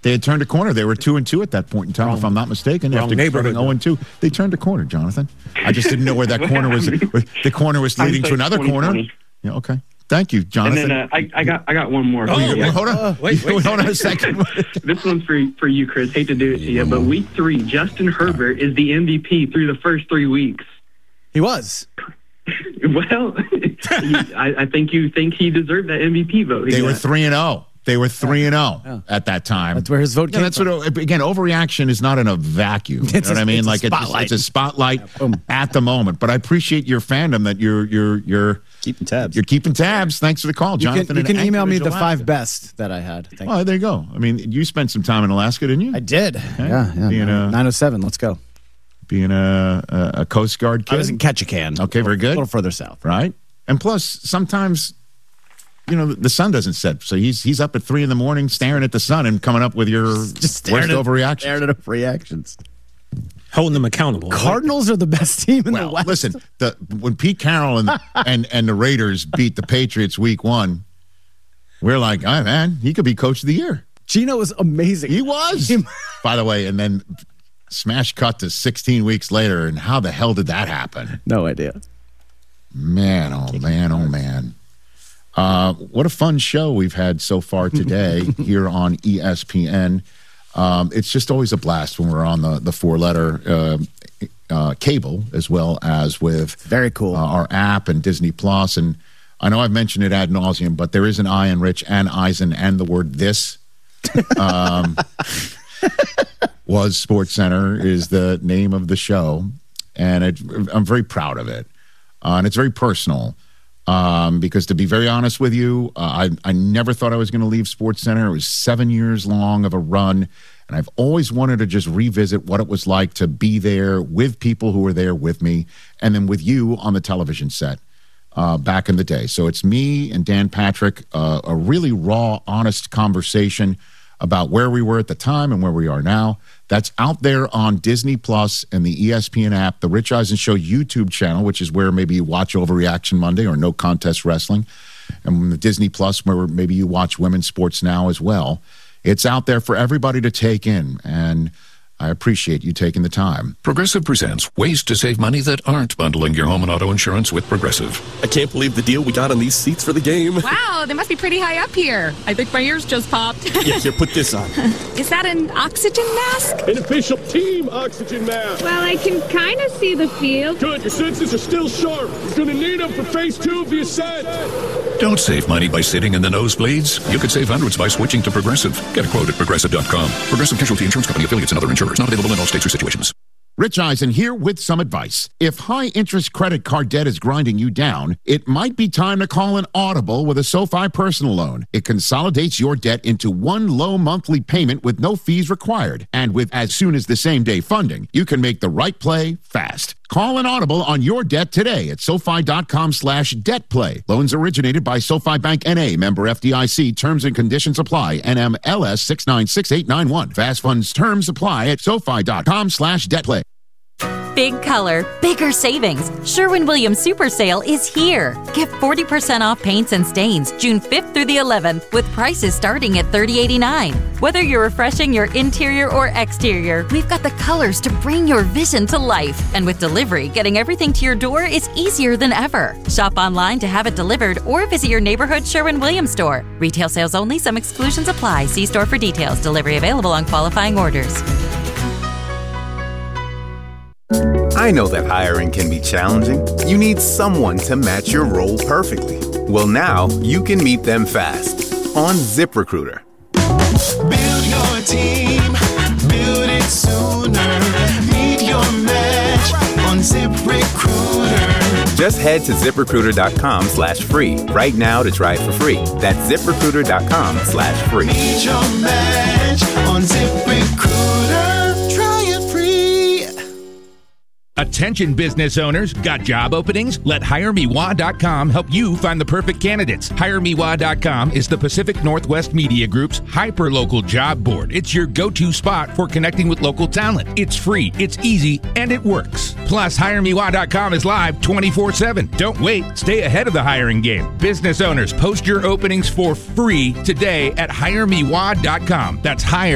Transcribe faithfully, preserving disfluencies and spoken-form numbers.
They had turned a corner. They were two and two at that point in time, wrong, if I'm not mistaken. Wrong after neighborhood. zero and two, they turned a corner, Jonathan. I just didn't know where that corner was. The corner was leading to another corner. Yeah, okay. Thank you, Jonathan. And then uh, I, I got I got one more. Oh, wait, hold on. Uh, wait, wait, hold on a second. This one's for for you, Chris. Hate to do it to you, but week three, Justin Herbert is the M V P through the first three weeks. He was. Well, I, I think you think he deserved that M V P vote. They got. were three and zero. They were three and zero at that time. That's where his vote yeah, came that's from. What, again, overreaction is not in a vacuum. You It's know a- what I mean? it's a Like it's, spotlight. it's a spotlight at the moment. But I appreciate your fandom that you're you're you're Keeping tabs. you're keeping tabs. Thanks for the call, You Jonathan. can, you in can email me Anchorage, the Alaska. five best that I had. Thank Oh, there you go. I mean, you spent some time in Alaska, didn't you? I did. Yeah, yeah. Being a- nine oh seven. Let's go. Being a, a, a Coast Guard kid. I was in Ketchikan. Okay, very good. A little further south. Right? And plus, sometimes, you know, the sun doesn't set. So he's he's up at three in the morning staring at the sun and coming up with your Just worst staring at, overreaction. staring at overreactions. Holding them accountable. Cardinals are the best team in the Well, West. listen, the, when Pete Carroll and, and and the Raiders beat the Patriots week one, we're like, oh, man, he could be coach of the year. Gino was amazing. He was. By the way, and then smash cut to sixteen weeks later, and how the hell did that happen? No idea. Man, oh, man, oh, man. Uh, what a fun show we've had so far today here on E S P N. Um, it's just always a blast when we're on the, the four-letter uh, uh, cable, as well as with Very cool. uh, our app and Disney Plus. And I know I've mentioned it ad nauseum, but there is an I in Rich and Eisen and the word this. Um, was Sports Center is the name of the show, and it, I'm very proud of it. Uh, and it's very personal. Um, because to be very honest with you, uh, I, I never thought I was going to leave Sports Center. It was seven years long of a run, and I've always wanted to just revisit what it was like to be there with people who were there with me, and then with you on the television set uh, back in the day. So it's me and Dan Patrick, uh, a really raw, honest conversation about where we were at the time and where we are now. That's out there on Disney Plus and the E S P N app, the Rich Eisen Show YouTube channel, which is where maybe you watch Overreaction Monday or No Contest Wrestling, and the Disney Plus, where maybe you watch Women's Sports Now as well. It's out there for everybody to take in, and I appreciate you taking the time. Progressive presents ways to save money that aren't bundling your home and auto insurance with Progressive. I can't believe the deal we got on these seats for the game. Wow, they must be pretty high up here. I think my ears just popped. Yeah, here, put this on. Is that an oxygen mask? An official team oxygen mask. Well, I can kind of see the field. Good, your senses are still sharp. You're going to need them for phase two of the ascent. Don't save money by sitting in the nosebleeds. You could save hundreds by switching to Progressive. Get a quote at progressive dot com. Progressive Casualty Insurance Company, affiliates, and other insurers. Not available in all states or situations. Rich Eisen here with some advice. If high-interest credit card debt is grinding you down, it might be time to call an Audible with a SoFi personal loan. It consolidates your debt into one low monthly payment with no fees required. And with as soon as the same-day funding, you can make the right play fast. Call an Audible on your debt today at SoFi.com slash debt play. Loans originated by SoFi Bank N A, member F D I C. Terms and conditions apply. N M L S six nine six eight nine one. Fast funds terms apply at SoFi.com slash debt play. Big color, bigger savings. Sherwin-Williams Super Sale is here. Get forty percent off paints and stains June fifth through the eleventh with prices starting at thirty eighty-nine. Whether you're refreshing your interior or exterior, we've got the colors to bring your vision to life. And with delivery, getting everything to your door is easier than ever. Shop online to have it delivered or visit your neighborhood Sherwin-Williams store. Retail sales only. Some exclusions apply. See store for details. Delivery available on qualifying orders. I know that hiring can be challenging. You need someone to match your role perfectly. Well, now you can meet them fast on ZipRecruiter. Build your team, build it sooner. Meet your match on ZipRecruiter. Just head to ZipRecruiter.com slash free right now to try it for free. That's ZipRecruiter.com slash free. Meet your match on ZipRecruiter. Try it free. Attention business owners, got job openings? Let Hire Me Wah dot com help you find the perfect candidates. Hire Me Wah dot com is the Pacific Northwest Media Group's hyper-local job board. It's your go-to spot for connecting with local talent. It's free, it's easy, and it works. Plus, Hire Me Wah dot com is live twenty-four seven. Don't wait. Stay ahead of the hiring game. Business owners, post your openings for free today at Hire Me Wah dot com. That's hire